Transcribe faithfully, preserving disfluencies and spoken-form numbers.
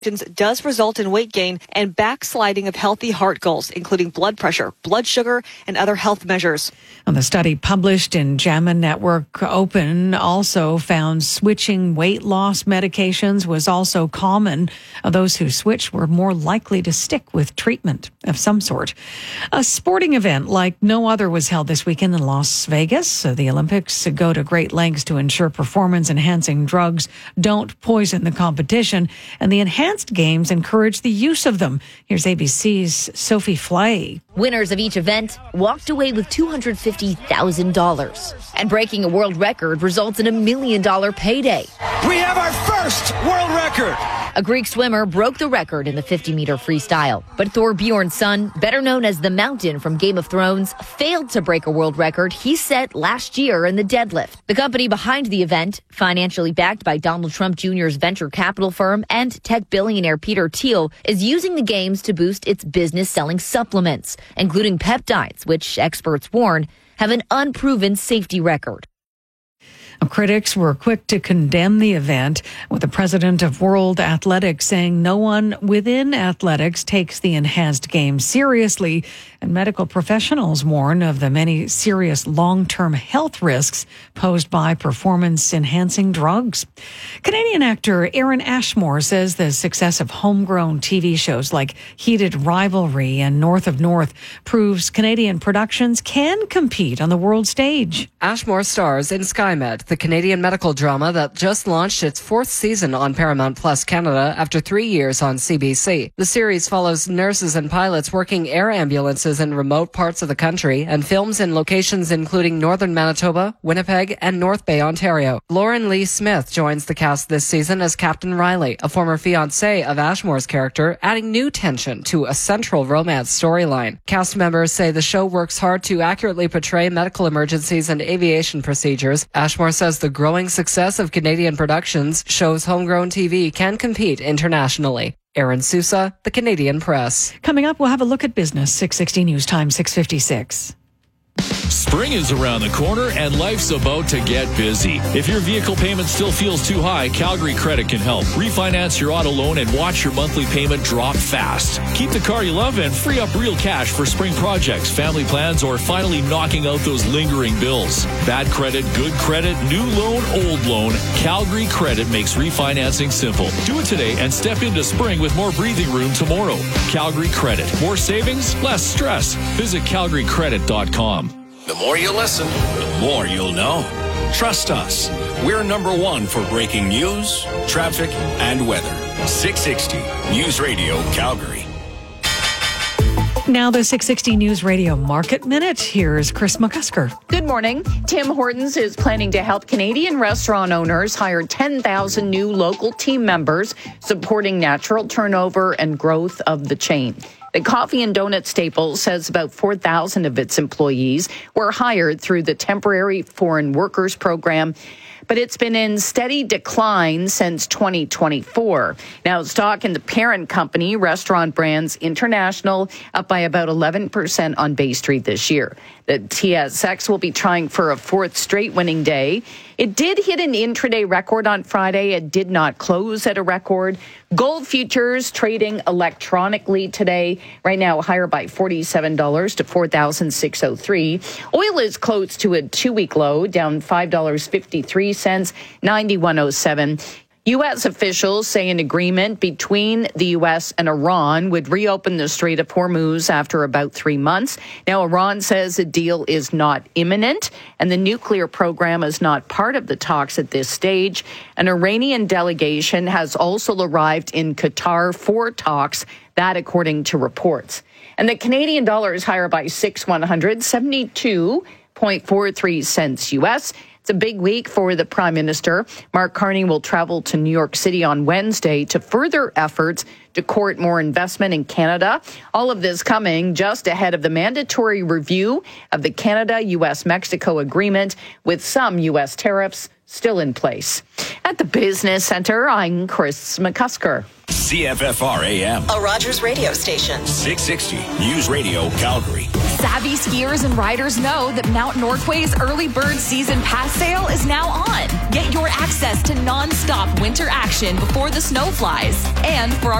does result in weight gain and backsliding of healthy heart goals, including blood pressure, blood sugar, and other health measures. And the study published in JAMA Network Open also found switching weight loss medications was also common. Those who switched were more likely to stick with treatment of some sort. A sporting event like no other was held this weekend in Las Vegas. The Olympics go to great lengths to ensure performance-enhancing drugs don't poison the competition, and the enhanced games encourage the use of them. Here's A B C's Sophie Flay. Winners of each event walked away with two hundred fifty thousand dollars. And breaking a world record results in a million dollar payday. We have our first world record. A Greek swimmer broke the record in the fifty meter freestyle. But Thor Bjornsson, better known as the Mountain from Game of Thrones, failed to break a world record he set last year in the deadlift. The company behind the event, financially backed by Donald Trump Junior's venture capital firm and tech billionaire Peter Thiel, is using the games to boost its business selling supplements, including peptides, which experts warn have an unproven safety record. Critics were quick to condemn the event, with the president of World Athletics saying no one within athletics takes the enhanced games seriously, and medical professionals warn of the many serious long-term health risks posed by performance-enhancing drugs. Canadian actor Aaron Ashmore says the success of homegrown T V shows like Heated Rivalry and North of North proves Canadian productions can compete on the world stage. Ashmore stars in SkyMed, the Canadian medical drama that just launched its fourth season on Paramount Plus Canada after three years on C B C. The series follows nurses and pilots working air ambulances in remote parts of the country and films in locations including northern Manitoba, Winnipeg, and North Bay, Ontario. Lauren Lee Smith joins the cast this season as Captain Riley, a former fiancé of Ashmore's character, adding new tension to a central romance storyline. Cast members say the show works hard to accurately portray medical emergencies and aviation procedures. Ashmore says the growing success of Canadian productions shows homegrown T V can compete internationally. Aaron Sousa, The Canadian Press. Coming up, we'll have a look at business. six sixty News Time, six fifty-six. Spring is around the corner and life's about to get busy. If your vehicle payment still feels too high, Calgary Credit can help. Refinance your auto loan and watch your monthly payment drop fast. Keep the car you love and free up real cash for spring projects, family plans, or finally knocking out those lingering bills. Bad credit, good credit, new loan, old loan. Calgary Credit makes refinancing simple. Do it today and step into spring with more breathing room tomorrow. Calgary Credit. More savings, less stress. Visit calgary credit dot com. The more you listen, the more you'll know. Trust us. We're number one for breaking news, traffic, and weather. six sixty News Radio Calgary. Now the six sixty News Radio Market Minute. Here's Chris McCusker. Good morning. Tim Hortons is planning to help Canadian restaurant owners hire ten thousand new local team members, supporting natural turnover and growth of the chain. The coffee and donut staple says about four thousand of its employees were hired through the temporary foreign workers program, but it's been in steady decline since twenty twenty-four. Now, stock in the parent company, Restaurant Brands International, up by about eleven percent on Bay Street this year. The T S X will be trying for a fourth straight winning day. It did hit an intraday record on Friday. It did not close at a record. Gold futures trading electronically today, right now higher by forty-seven dollars to four thousand six hundred three. Oil is close to a two-week low, down five dollars and fifty-three cents, ninety-one oh seven. U S officials say an agreement between the U S and Iran would reopen the Strait of Hormuz after about three months. Now, Iran says a deal is not imminent, and the nuclear program is not part of the talks at this stage. An Iranian delegation has also arrived in Qatar for talks, that according to reports. And the Canadian dollar is higher by six one hundred, seventy-two point four three cents U S. It's a big week for the Prime Minister. Mark Carney will travel to New York City on Wednesday to further efforts to court more investment in Canada. All of this coming just ahead of the mandatory review of the Canada-U S Mexico agreement, with some U S tariffs still in place. At the Business Center, I'm Chris McCusker. C F F R A M. A Rogers radio station. six sixty News Radio Calgary. Savvy skiers and riders know that Mount Norquay's early bird season pass sale is now on. Get your access to non-stop winter action before the snow flies. And for our